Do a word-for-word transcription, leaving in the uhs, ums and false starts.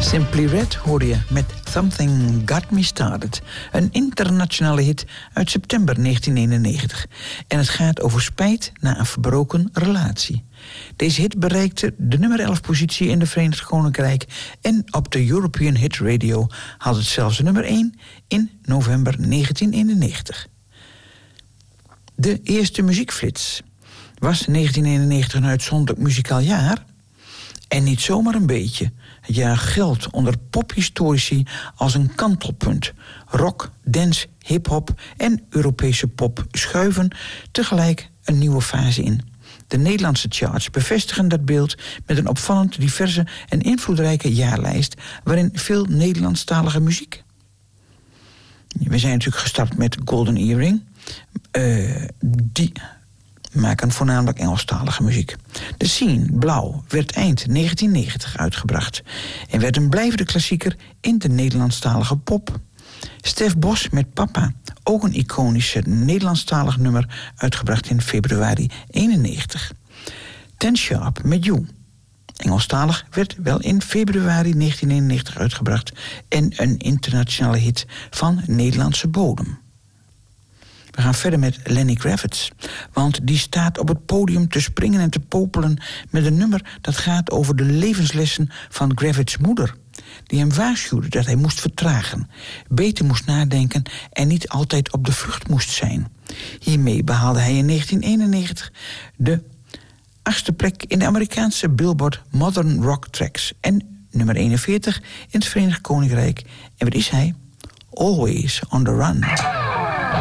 Simply Red hoorde je met Something Got Me Started. Een internationale hit uit september negentien eenennegentig. En het gaat over spijt na een verbroken relatie. Deze hit bereikte de nummer elf positie in de Verenigd Koninkrijk. En op de European Hit Radio had het zelfs de nummer één in november negentien eenennegentig. De eerste muziekflits. Was negentien eenennegentig een uitzonderlijk muzikaal jaar? En niet zomaar een beetje. Het jaar geldt onder pophistorici als een kantelpunt. Rock, dance, hip-hop en Europese pop schuiven tegelijk een nieuwe fase in. De Nederlandse charts bevestigen dat beeld met een opvallend diverse en invloedrijke jaarlijst waarin veel Nederlandstalige muziek. We zijn natuurlijk gestart met Golden Earring. Uh, die maken voornamelijk Engelstalige muziek. The Scene, Blauw, werd eind negentien negentig uitgebracht en werd een blijvende klassieker in de Nederlandstalige pop. Stef Bos met Papa, ook een iconische Nederlandstalig nummer, uitgebracht in februari eenennegentig. Ten Sharp met You, Engelstalig, werd wel in februari negentien eenennegentig uitgebracht en een internationale hit van Nederlandse bodem. We gaan verder met Lenny Kravitz, want die staat op het podium te springen en te popelen met een nummer dat gaat over de levenslessen van Kravitz' moeder, die hem waarschuwde dat hij moest vertragen, beter moest nadenken en niet altijd op de vlucht moest zijn. Hiermee behaalde hij in negentien eenennegentig de achtste plek in de Amerikaanse Billboard Modern Rock Tracks en nummer eenenveertig in het Verenigd Koninkrijk. En wat is hij? Always on the Run.